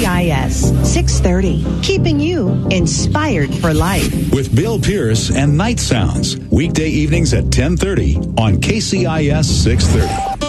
KCIS 630, keeping you inspired for life. With Bill Pierce and Night Sounds, weekday evenings at 10:30 on KCIS 630.